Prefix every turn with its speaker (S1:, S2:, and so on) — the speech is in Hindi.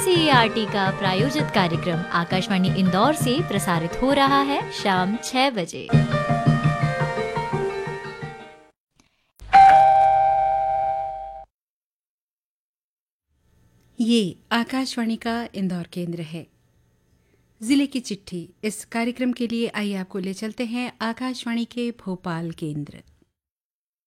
S1: एनसीईआरटी का प्रायोजित कार्यक्रम आकाशवाणी इंदौर से प्रसारित हो रहा है शाम 6 बजे।
S2: ये आकाशवाणी का इंदौर केंद्र है। जिले की चिट्ठी इस कार्यक्रम के लिए आइए आपको ले चलते हैं आकाशवाणी के भोपाल केंद्र।